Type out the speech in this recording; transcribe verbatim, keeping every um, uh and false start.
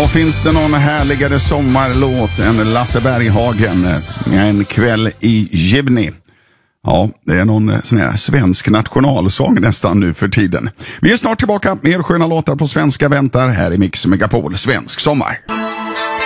Ja, finns det någon härligare sommarlåt än Lasse Berghagen, En kväll i juni? Ja, det är någon sån här svensk nationalsång nästan nu för tiden. Vi är snart tillbaka. Mer sköna låtar på svenska väntar här i Mix Megapol Svensk sommar.